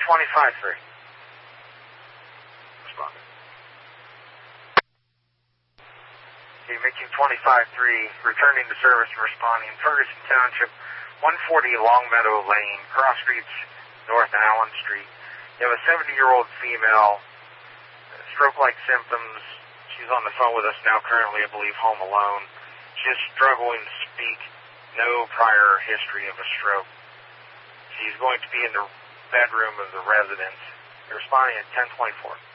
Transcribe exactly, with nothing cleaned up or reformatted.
twenty-five three. Responding. Okay, making twenty-five three, returning to service and responding. Ferguson Township, one forty Longmeadow Lane, cross streets, North Allen Street. You have a seventy-year-old female, stroke-like symptoms. She's on the phone with us now, currently, I believe, home alone. She's struggling to speak. No prior history of a stroke. She's going to be in the bedroom of the residence. You're responding at ten twenty-four.